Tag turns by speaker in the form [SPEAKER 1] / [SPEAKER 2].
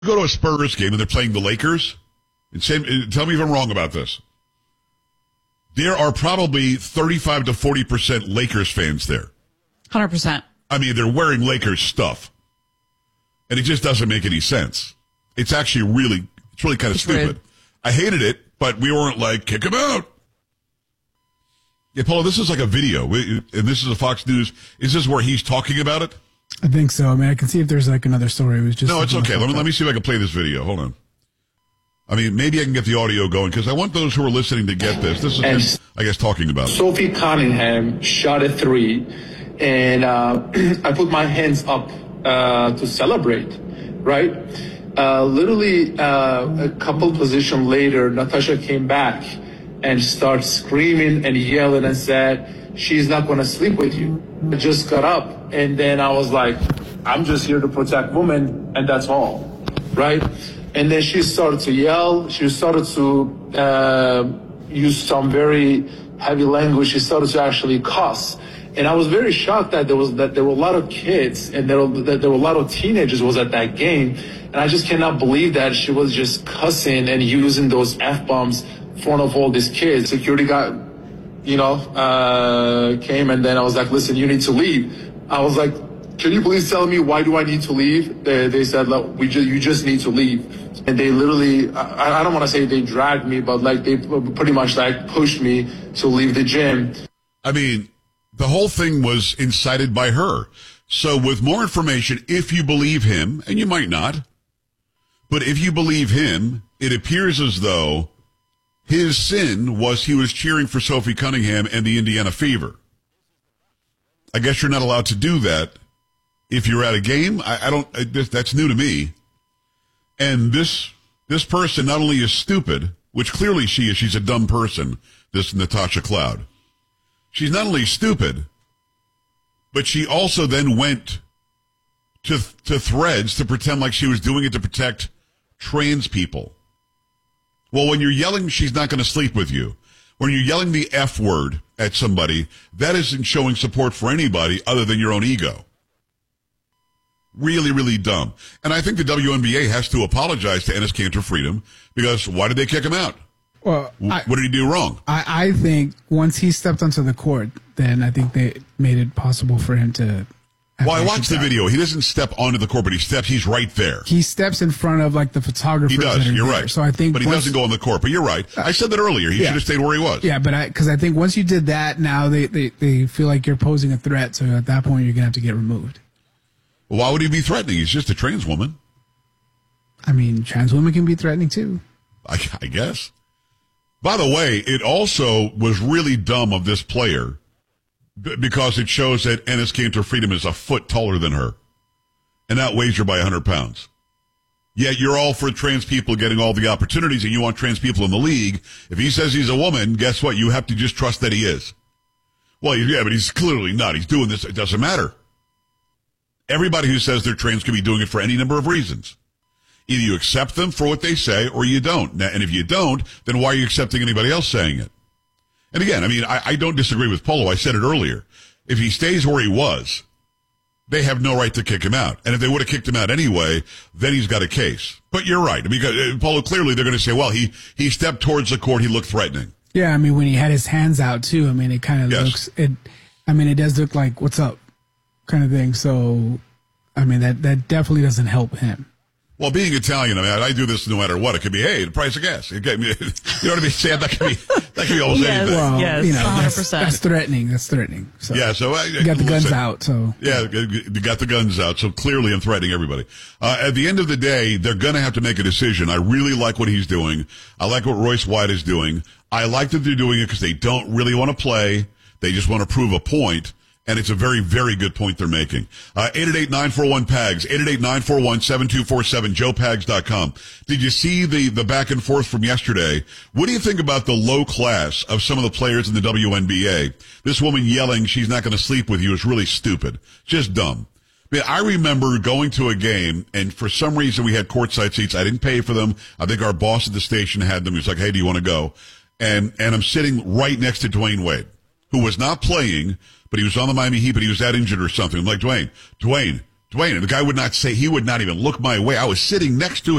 [SPEAKER 1] Go to a Spurs game and they're playing the Lakers. And tell me if I'm wrong about this. There are probably 35 to 40% Lakers fans there.
[SPEAKER 2] 100%.
[SPEAKER 1] I mean, they're wearing Lakers stuff. And it just doesn't make any sense. It's actually really kind of stupid.
[SPEAKER 2] Rude.
[SPEAKER 1] I hated it, but we weren't like, kick him out. Yeah, Paulo, this is like a video. And this is a Fox News. Is this where he's talking about it?
[SPEAKER 3] I think so. I mean, I can see if there's like another story. It was just
[SPEAKER 1] no, it's okay. Let me see if I can play this video. Hold on. I mean, maybe I can get the audio going because I want those who are listening to get this. This is him, I guess, talking about it.
[SPEAKER 4] Sophie Cunningham shot a 3, and I put my hands up to celebrate, right? Literally, a couple position later, Natasha came back and started screaming and yelling and said, she's not going to sleep with you. I just got up, and then I was like, I'm just here to protect women, and that's all, right? And then she started to yell. She started to use some very heavy language. She started to actually cuss. And I was very shocked that there were a lot of kids and there were a lot of teenagers was at that game. And I just cannot believe that she was just cussing and using those F-bombs in front of all these kids. Security guy, came, and then I was like, listen, you need to leave. I was like, can you please tell me why do I need to leave? They said, look, you just need to leave. And they literally, I don't want to say they dragged me, but like they pretty much like pushed me to leave the gym.
[SPEAKER 1] I mean, the whole thing was incited by her. So with more information, if you believe him, and you might not, but if you believe him, it appears as though his sin was he was cheering for Sophie Cunningham and the Indiana Fever. I guess you're not allowed to do that if you're at a game. That's new to me. And this person not only is stupid, which clearly she is, she's a dumb person, this Natasha Cloud. She's not only stupid, but she also then went to Threads to pretend like she was doing it to protect trans people. Well, when you're yelling, she's not going to sleep with you. When you're yelling the F word at somebody, that isn't showing support for anybody other than your own ego. Really, really dumb. And I think the WNBA has to apologize to Enes Kanter Freedom because why did they kick him out?
[SPEAKER 3] Well,
[SPEAKER 1] what did he do wrong?
[SPEAKER 3] I think once he stepped onto the court, then I think they made it possible for him to.
[SPEAKER 1] Well, I watched the video. He doesn't step onto the court, but he's right there.
[SPEAKER 3] He steps in front of like the photographers.
[SPEAKER 1] He does. You're right.
[SPEAKER 3] So I think,
[SPEAKER 1] but he doesn't go on the court. But you're right. I said that earlier. He should have stayed where he was.
[SPEAKER 3] Yeah, but because I think once you did that, now they feel like you're posing a threat. So at that point, you're gonna have to get removed.
[SPEAKER 1] Well, why would he be threatening? He's just a trans woman.
[SPEAKER 3] I mean, trans women can be threatening too.
[SPEAKER 1] I guess. By the way, it also was really dumb of this player because it shows that Enes Kanter Freedom is a foot taller than her and outweighs her by 100 pounds. Yet you're all for trans people getting all the opportunities and you want trans people in the league. If he says he's a woman, guess what? You have to just trust that he is. Well, yeah, but he's clearly not. He's doing this. It doesn't matter. Everybody who says they're trans could be doing it for any number of reasons. Either you accept them for what they say or you don't. Now, and if you don't, then why are you accepting anybody else saying it? And again, I mean, I don't disagree with Polo. I said it earlier. If he stays where he was, they have no right to kick him out. And if they would have kicked him out anyway, then he's got a case. But you're right. Because Polo, clearly they're going to say, well, he stepped towards the court. He looked threatening.
[SPEAKER 3] Yeah, I mean, when he had his hands out too, I mean, it kind of looks, it does look like, what's up kind of thing. So, I mean, that definitely doesn't help him.
[SPEAKER 1] Well, being Italian, I mean, I do this no matter what. It could be, hey, the price of gas. You know what I mean? Sam, that could be almost anything.
[SPEAKER 3] Well,
[SPEAKER 2] yes, 100%.
[SPEAKER 3] That's threatening. That's threatening. So,
[SPEAKER 1] yeah, so
[SPEAKER 3] you got the guns out. So
[SPEAKER 1] yeah, you got the guns out. So clearly, I'm threatening everybody. At the end of the day, they're going to have to make a decision. I really like what he's doing. I like what Royce White is doing. I like that they're doing it because they don't really want to play. They just want to prove a point. And it's a very, very good point they're making. 888-941-PAGS, 888-941-7247, joepags.com. Did you see the back and forth from yesterday? What do you think about the low class of some of the players in the WNBA? This woman yelling, she's not going to sleep with you is really stupid. Just dumb. I mean, I remember going to a game, and for some reason we had courtside seats. I didn't pay for them. I think our boss at the station had them. He was like, hey, do you want to go? And I'm sitting right next to Dwayne Wade, who was not playing, but he was on the Miami Heat, but he was that injured or something. I'm like, Dwayne, Dwayne, and the guy would not say, he would not even look my way. I was sitting next to